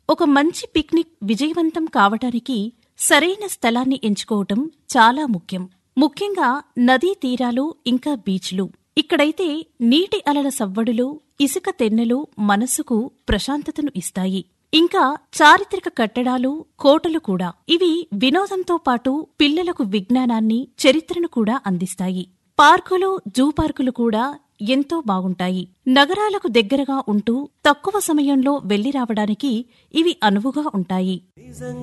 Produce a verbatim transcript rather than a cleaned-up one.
ఒక మంచి పిక్నిక్ విజయవంతం కావటానికి సరైన స్థలాన్ని ఎంచుకోవటం చాలా ముఖ్యం. ముఖ్యంగా నదీ తీరాలు ఇంకా బీచ్లు. ఇక్కడైతే నీటి అలల సవ్వడులు, ఇసుక తెన్నెలు మనస్సుకు ప్రశాంతతను ఇస్తాయి. ఇంకా చారిత్రక కట్టడాలు, కోటలు కూడా. ఇవి వినోదంతో పాటు పిల్లలకు విజ్ఞానాన్ని, చరిత్రను కూడా అందిస్తాయి. పార్కులు, జూ పార్కులు కూడా ఎంతో బాగుంటాయి. నగరాలకు దగ్గరగా ఉంటూ తక్కువ సమయంలో వెళ్లి రావడానికి ఇవి అనువుగా ఉంటాయి.